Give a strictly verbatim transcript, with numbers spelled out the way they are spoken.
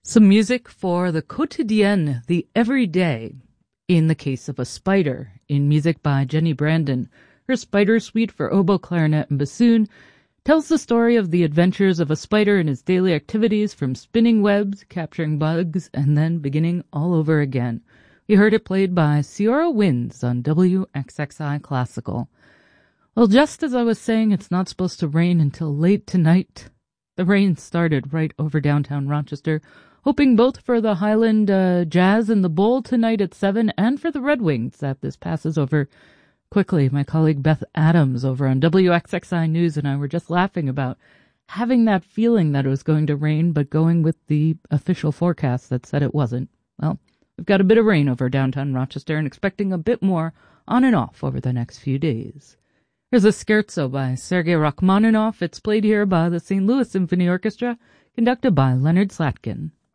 Some music for the quotidien, the everyday, in the case of a spider, in music by Jenny Brandon. Her Spider Suite for oboe, clarinet, and bassoon tells the story of the adventures of a spider in his daily activities, from spinning webs, capturing bugs, and then beginning all over again. We heard it played by Ciora Winds on W X X I Classical. Well, just as I was saying it's not supposed to rain until late tonight, the rain started right over downtown Rochester, hoping both for the Highland uh, Jazz and the Bowl tonight at seven and for the Red Wings that this passes over quickly. My colleague Beth Adams over on W X X I News and I were just laughing about having that feeling that it was going to rain, but going with the official forecast that said it wasn't. Well, we've got a bit of rain over downtown Rochester and expecting a bit more on and off over the next few days. Here's a scherzo by Sergei Rachmaninoff. It's played here by the Saint Louis Symphony Orchestra, conducted by Leonard Slatkin.